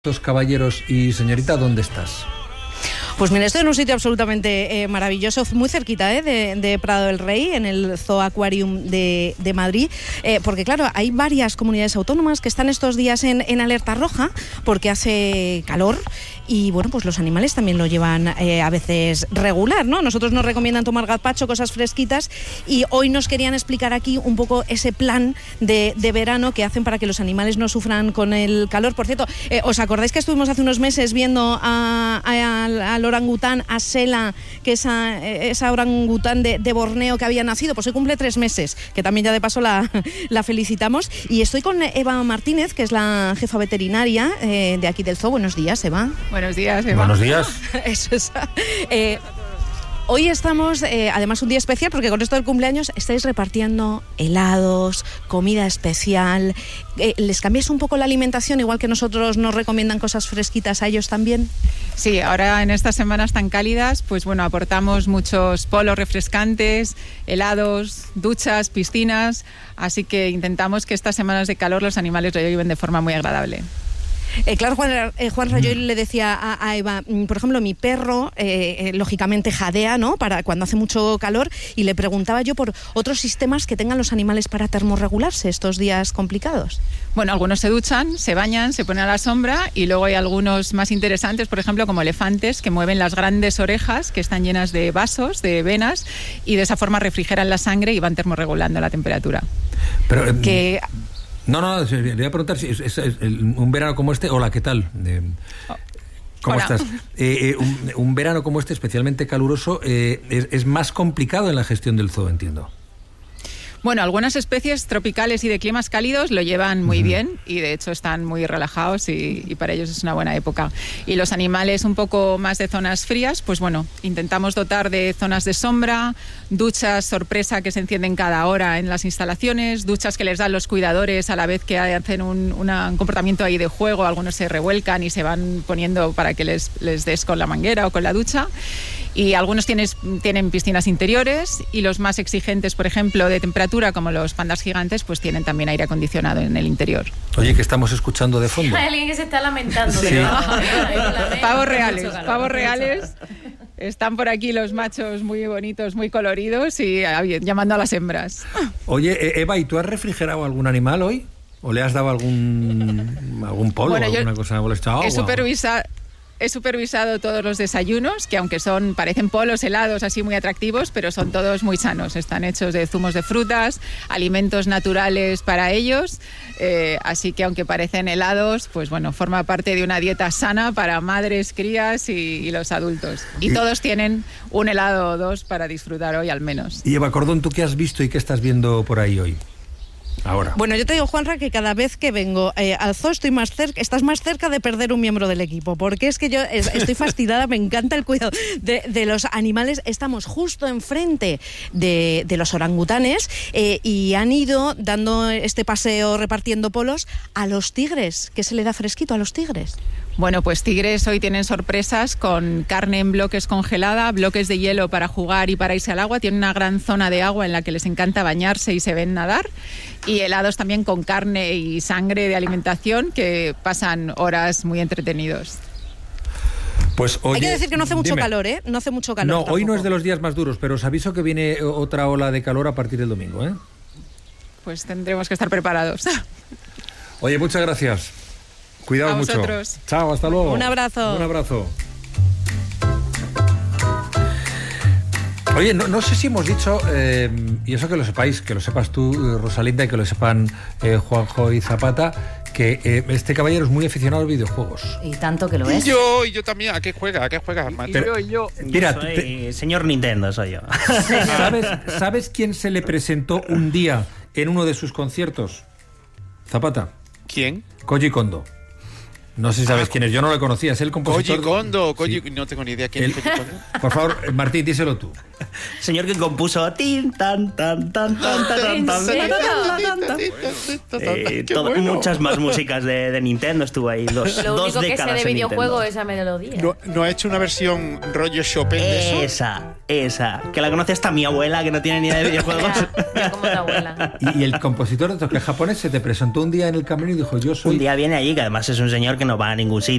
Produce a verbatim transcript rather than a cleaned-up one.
Estos caballeros y señorita, ¿dónde estás? Pues mira, estoy en un sitio absolutamente eh, maravilloso, muy cerquita eh, de, de Prado del Rey, en el Zoo Aquarium de, de Madrid, eh, porque claro, hay varias comunidades autónomas que están estos días en, en alerta roja porque hace calor y bueno, pues los animales también lo llevan eh, a veces regular, ¿no? Nosotros nos recomiendan tomar gazpacho, cosas fresquitas, y hoy nos querían explicar aquí un poco ese plan de, de verano que hacen para que los animales no sufran con el calor. Por cierto, eh, ¿os acordáis que estuvimos hace unos meses viendo a, a, a, al orangután, a Sela, que esa, esa orangután de, de Borneo que había nacido? Pues hoy cumple tres meses, que también ya de paso la, la felicitamos. Y estoy con Eva Martínez, que es la jefa veterinaria eh, de aquí del zoo. Buenos días, Eva. Buenos días, Eva. Buenos días. Eso es. Eh, Hoy estamos, eh, además un día especial, porque con esto del cumpleaños estáis repartiendo helados, comida especial. Eh, ¿Les cambiáis un poco la alimentación, igual que nosotros nos recomiendan cosas fresquitas a ellos también? Sí, ahora en estas semanas tan cálidas, pues bueno, aportamos muchos polos refrescantes, helados, duchas, piscinas, así que intentamos que estas semanas de calor los animales lo lleven de forma muy agradable. Eh, claro, Juan, eh, Juan Rayoy le decía a, a Eva, por ejemplo, mi perro, eh, eh, lógicamente jadea, ¿no?, para cuando hace mucho calor, y le preguntaba yo por otros sistemas que tengan los animales para termorregularse estos días complicados. Bueno, algunos se duchan, se bañan, se ponen a la sombra, y luego hay algunos más interesantes, por ejemplo, como elefantes, que mueven las grandes orejas, que están llenas de vasos, de venas, y de esa forma refrigeran la sangre y van termorregulando la temperatura. Pero, eh, que... No, no, le voy a preguntar si es, es, es un verano como este. Hola, ¿qué tal? Eh, ¿Cómo Hola. estás? Eh, eh, un, un verano como este, especialmente caluroso, eh, es, es más complicado en la gestión del zoo, entiendo. Bueno, algunas especies tropicales y de climas cálidos lo llevan muy uh-huh. bien, y de hecho están muy relajados y, y para ellos es una buena época. Y los animales un poco más de zonas frías, pues bueno, intentamos dotar de zonas de sombra, duchas sorpresa que se encienden cada hora en las instalaciones, duchas que les dan los cuidadores a la vez que hacen un, una, un comportamiento ahí de juego. Algunos se revuelcan y se van poniendo para que les, les des con la manguera o con la ducha. Y algunos tienes, tienen piscinas interiores, y los más exigentes, por ejemplo, de temperatura, como los pandas gigantes, pues tienen también aire acondicionado en el interior. Oye, ¿qué estamos escuchando de fondo? Hay alguien que se está lamentando. Sí. Pero... Pavos reales, pavos reales. Están por aquí los machos muy bonitos, muy coloridos, y llamando a las hembras. Oye, Eva, ¿y tú has refrigerado algún animal hoy? ¿O le has dado algún, algún polvo, bueno, alguna cosa? ¿O le has echado agua? He supervisado... He supervisado todos los desayunos, que aunque son parecen polos helados así muy atractivos, pero son todos muy sanos. Están hechos de zumos de frutas, alimentos naturales para ellos, eh, así que aunque parecen helados, pues bueno, forma parte de una dieta sana para madres, crías y, y los adultos. Y todos tienen un helado o dos para disfrutar hoy al menos. Y Eva Cordón, ¿tú qué has visto y qué estás viendo por ahí hoy? Ahora. Bueno, yo te digo, Juanra, que cada vez que vengo eh, al zoo estoy más cerca, estás más cerca de perder un miembro del equipo, porque es que yo es, estoy fascinada, me encanta el cuidado de, de los animales. Estamos justo enfrente de, de los orangutanes eh, y han ido dando este paseo repartiendo polos a los tigres. ¿Qué se le da fresquito a los tigres? Bueno, pues tigres hoy tienen sorpresas con carne en bloques congelada, bloques de hielo para jugar y para irse al agua. Tienen una gran zona de agua en la que les encanta bañarse y se ven nadar. Y helados también con carne y sangre de alimentación, que pasan horas muy entretenidos. Pues, oye, hay que decir que no hace mucho dime. calor, ¿eh? No hace mucho calor. No, tampoco. hoy no es de los días más duros, pero os aviso que viene otra ola de calor a partir del domingo, ¿eh? Pues tendremos que estar preparados. Oye, muchas gracias. Cuidado A mucho. vosotros. Chao, hasta luego. Un abrazo. Un abrazo. Oye, no, no sé si hemos dicho, eh, y eso que lo sepáis, que lo sepas tú, Rosalinda, y que lo sepan eh, Juanjo y Zapata, que eh, este caballero es muy aficionado a los videojuegos. Y tanto que lo es. Y yo, y yo también. ¿A qué juega? ¿A qué juega, Martín? Pero- yo, yo. Mira, Yo soy te- señor Nintendo, soy yo. ¿Sabes, ¿Sabes quién se le presentó un día en uno de sus conciertos? Zapata. ¿Quién? Koji Kondo. No sé si sabes Ah, quién es, yo no lo conocía, es el compositor. Koji Kondo. Koji... Sí. No tengo ni idea quién El- es Koji Kondo. Por favor, eh, Martín, díselo tú. Señor que compuso tin tan tan tan tan tan ¿En tan serio? tan tan tan. Eh, Qué todo- bueno. muchas más músicas de, de Nintendo, estuvo ahí dos, Lo dos único que sé décadas de en videojuego Nintendo. es esa melodía. ¿No, ¿No ha hecho una versión rollo Chopin de eso? Esa, esa, que la conoce hasta mi abuela, que no tiene ni idea de videojuegos. Ya, ya como tu abuela. Y, y el compositor de toque japonés se te presentó un día en el camino y dijo, yo soy... Un día viene allí, que además es un señor que que no va a ningún sitio.